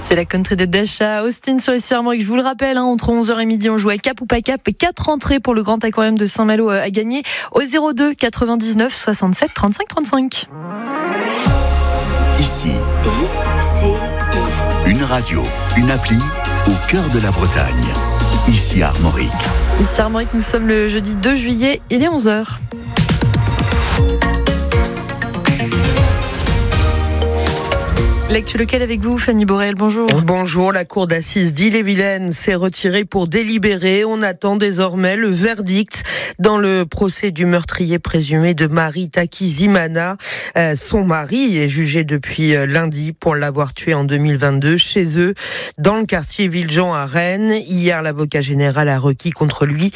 C'est la country de Dasha, Austin sur ici Armorique. Je vous le rappelle, entre 11h et midi, on joue à Cap ou pas Cap. 4 entrées pour le Grand Aquarium de Saint-Malo à gagner au 02 99 67 35 35. Ici, une radio, une appli au cœur de la Bretagne. Ici Armorique. Ici Armorique, nous sommes le jeudi 2 juillet, il est 11h. L'actu locale avec vous, Fanny Borel, bonjour. Bonjour, la cour d'assises d'Ille-et-Vilaine s'est retirée pour délibérer. On attend désormais le verdict dans le procès du meurtrier présumé de Marie Takizimana. Son mari est jugé depuis lundi pour l'avoir tué en 2022 chez eux, dans le quartier Villejean à Rennes. Hier, l'avocat général a requis contre lui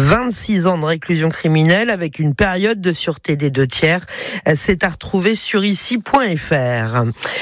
26 ans de réclusion criminelle avec une période de sûreté des 2/3. C'est à retrouver sur ici.fr.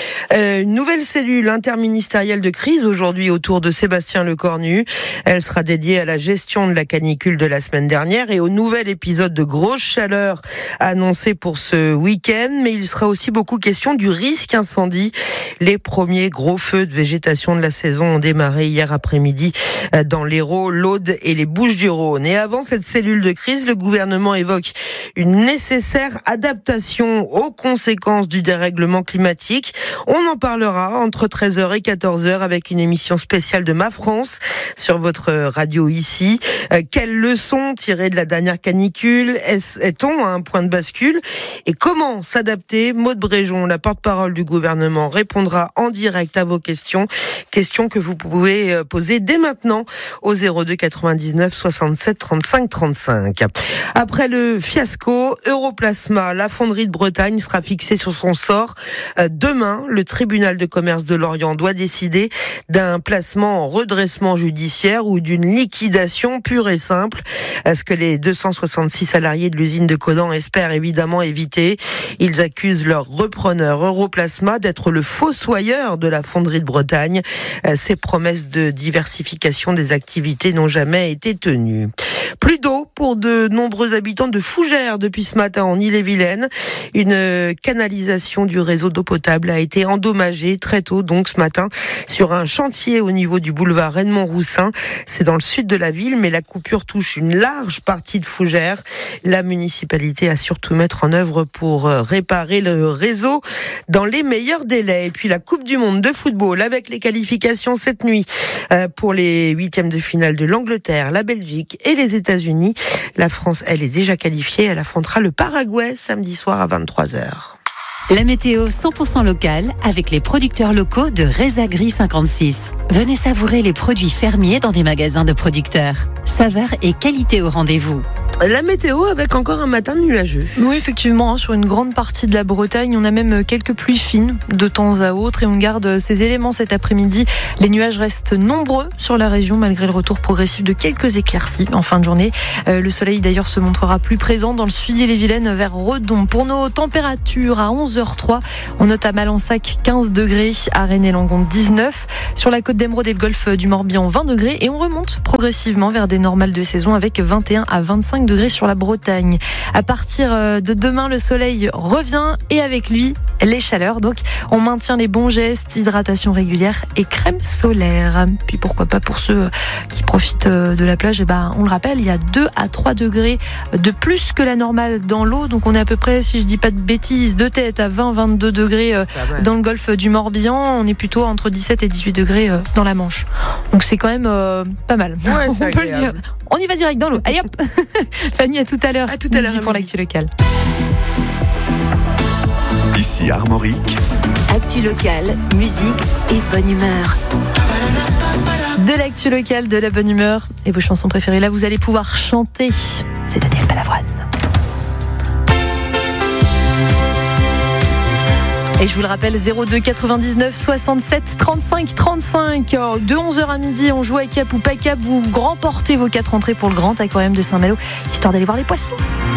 Une nouvelle cellule interministérielle de crise aujourd'hui autour de Sébastien Lecornu. Elle sera dédiée à la gestion de la canicule de la semaine dernière et au nouvel épisode de grosse chaleur annoncé pour ce week-end. Mais il sera aussi beaucoup question du risque incendie. Les premiers gros feux de végétation de la saison ont démarré hier après-midi dans l'Hérault, l'Aude et les Bouches-du-Rhône. Et avant cette cellule de crise, le gouvernement évoque une nécessaire adaptation aux conséquences du dérèglement climatique. On en parlera entre 13h et 14h avec une émission spéciale de Ma France sur votre radio ici. Quelles leçons tirer de la dernière canicule? Est-on à un point de bascule? Et comment s'adapter? Maude Bréjon, la porte-parole du gouvernement, répondra en direct à vos questions. Questions que vous pouvez poser dès maintenant au 02 99 67 35 35. Après le fiasco, Europlasma, la fonderie de Bretagne sera fixée sur son sort. Demain, le tribunal de commerce de Lorient doit décider d'un placement en redressement judiciaire ou d'une liquidation pure et simple. Ce que les 266 salariés de l'usine de Codan espèrent évidemment éviter. Ils accusent leur repreneur Europlasma d'être le fossoyeur de la fonderie de Bretagne. Ces promesses de diversification des activités n'ont jamais été tenues. Plus d'eau pour de nombreux habitants de Fougères depuis ce matin en Ille-et-Vilaine. Une canalisation du réseau d'eau potable a été endommagée très tôt, donc ce matin, sur un chantier au niveau du boulevard Raymond-Roussin. C'est dans le sud de la ville, mais la coupure touche une large partie de Fougères. La municipalité a surtout mettre en œuvre pour réparer le réseau dans les meilleurs délais. Et puis la Coupe du Monde de football avec les qualifications cette nuit pour les 8e de finale de l'Angleterre, la Belgique et les États-Unis. La France, elle est déjà qualifiée. Elle affrontera le Paraguay samedi soir à 23h. La météo 100% locale avec les producteurs locaux de Résagri 56. Venez savourer les produits fermiers dans des magasins de producteurs. Saveur et qualité au rendez-vous. La météo avec encore un matin nuageux. Oui, effectivement, sur une grande partie de la Bretagne, on a même quelques pluies fines de temps à autre et on garde ces éléments cet après-midi. Les nuages restent nombreux sur la région malgré le retour progressif de quelques éclaircies en fin de journée. Le soleil d'ailleurs se montrera plus présent dans le Sud-Ille-et-Vilaine vers Redon. Pour nos températures, à 11h03, on note à Malensac 15 degrés, à Rennes et Langon 19, sur la côte d'Emeraude et le golfe du Morbihan 20 degrés et on remonte progressivement vers des normales de saison avec 21 à 25 degrés sur la Bretagne. À partir de demain, le soleil revient et avec lui, les chaleurs. Donc, on maintient les bons gestes, hydratation régulière et crème solaire. Puis pourquoi pas pour ceux qui profitent de la plage, on le rappelle, il y a 2 à 3 degrés de plus que la normale dans l'eau. Donc, on est à peu près, si je dis pas de bêtises, de tête à 20-22 degrés dans le golfe du Morbihan. On est plutôt entre 17 et 18 degrés dans la Manche. Donc, c'est quand même pas mal. Ouais, on peut le dire. On y va direct dans l'eau. Allez hop. Fanny, à tout à l'heure. À tout à l'heure pour l'actu locale. Ici Armorique. Actu locale, musique et bonne humeur. De l'actu locale, de la bonne humeur et vos chansons préférées. Là, vous allez pouvoir chanter. C'est Daniel Balavoine. Et je vous le rappelle, 02 99 67 35 35. De 11h à midi, on joue à Cap ou pas Cap. Vous remportez vos 4 entrées pour le Grand Aquarium de Saint-Malo, histoire d'aller voir les poissons.